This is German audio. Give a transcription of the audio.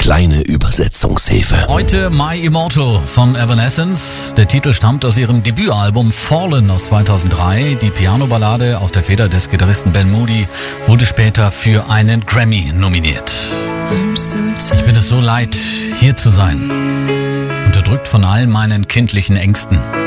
kleine Übersetzungshilfe. Heute My Immortal von Evanescence. Der Titel stammt aus ihrem Debütalbum Fallen aus 2003. Die Piano-Ballade aus der Feder des Gitarristen Ben Moody wurde später für einen Grammy nominiert. Ich bin es so leid, hier zu sein. Unterdrückt von all meinen kindlichen Ängsten.